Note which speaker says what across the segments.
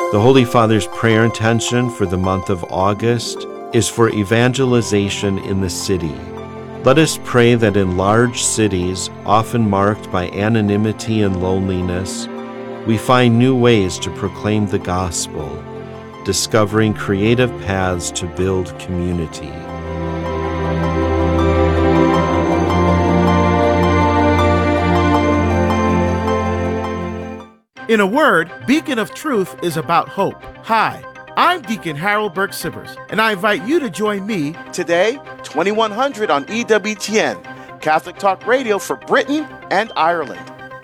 Speaker 1: The Holy Father's prayer intention for the month of August is for evangelization in the city. Let us pray that in large cities, often marked by anonymity and loneliness, we find new ways to proclaim the gospel, discovering creative paths to build community.
Speaker 2: In a word, Beacon of Truth is about hope. Hi, I'm Deacon Harold Burke-Sibbers, and I invite you to join me today, 2100 on EWTN, Catholic Talk Radio for Britain and Ireland.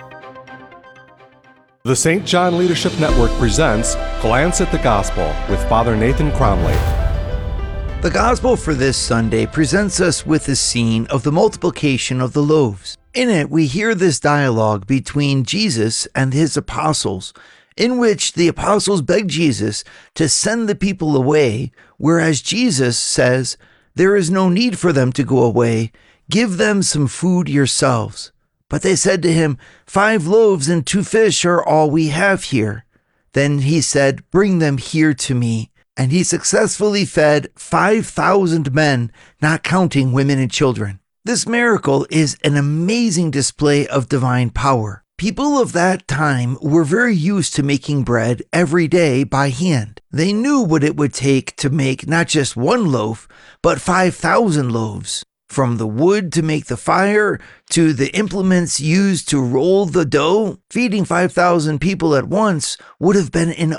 Speaker 3: The St. John Leadership Network presents Glance at the Gospel with Father Nathan Cromley.
Speaker 4: The Gospel for this Sunday presents us with the scene of the multiplication of the loaves. In it, we hear this dialogue between Jesus and his apostles, in which the apostles beg Jesus to send the people away, whereas Jesus says, "There is no need for them to go away. Give them some food yourselves." But they said to him, 5 loaves and 2 fish are all we have here. Then he said, "Bring them here to me." And he successfully fed 5,000 men, not counting women and children. This miracle is an amazing display of divine power. People of that time were very used to making bread every day by hand. They knew what it would take to make not just 1 loaf, but 5,000 loaves. From the wood to make the fire, to the implements used to roll the dough, feeding 5,000 people at once would have been an